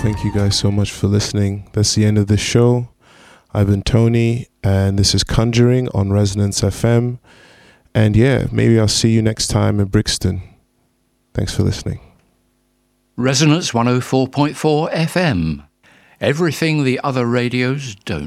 Thank you guys so much for listening. That's the end of the show. I've been Tony, and this is Conjuring on Resonance FM. And yeah, maybe I'll see you next time in Brixton. Thanks for listening. Resonance 104.4 FM. Everything the other radios don't.